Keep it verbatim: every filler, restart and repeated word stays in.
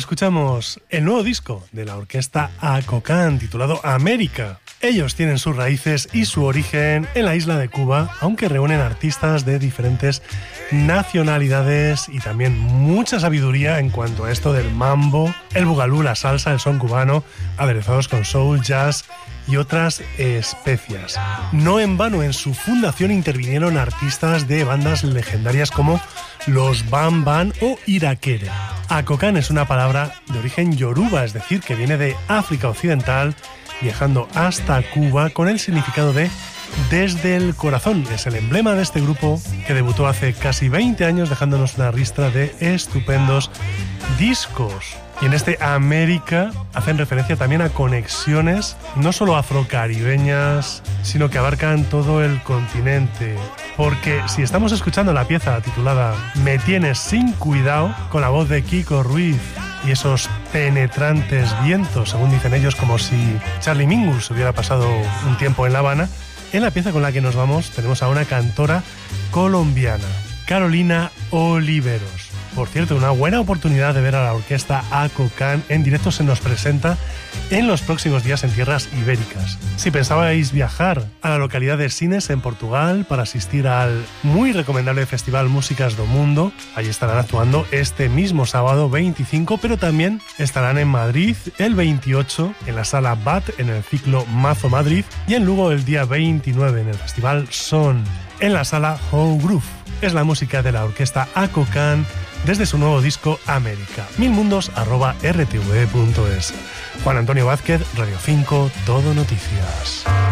escuchamos el nuevo disco de la orquesta Acocán titulado América. Ellos tienen sus raíces y su origen en la isla de Cuba, aunque reúnen artistas de diferentes nacionalidades y también mucha sabiduría en cuanto a esto del mambo, el bugalú, la salsa, el son cubano, aderezados con soul, jazz y otras especias. No en vano, en su fundación intervinieron artistas de bandas legendarias como los Bam Bam o Irakere. Acocán es una palabra de origen yoruba, es decir, que viene de África Occidental, viajando hasta Cuba con el significado de desde el corazón. Es el emblema de este grupo que debutó hace casi veinte años dejándonos una ristra de estupendos discos. Y en este América hacen referencia también a conexiones no solo afrocaribeñas, sino que abarcan todo el continente. Porque si estamos escuchando la pieza titulada Me tienes sin cuidado, con la voz de Kiko Ruiz y esos penetrantes vientos, según dicen ellos, como si Charlie Mingus hubiera pasado un tiempo en La Habana, en la pieza con la que nos vamos tenemos a una cantora colombiana, Carolina Oliveros. Por cierto, una buena oportunidad de ver a la orquesta Acocán en directo se nos presenta en los próximos días en tierras ibéricas. Si pensabais viajar a la localidad de Sines, en Portugal, para asistir al muy recomendable festival Músicas do Mundo, allí estarán actuando este mismo sábado veinticinco, pero también estarán en Madrid el veintiocho, en la sala B A T, en el ciclo Mazo Madrid, y en Lugo el día veintinueve, en el festival Son, en la sala How Groove. Es la música de la orquesta Acocán desde su nuevo disco América. milmundos arroba r t v punto es. Juan Antonio Vázquez, Radio cinco, Todo Noticias.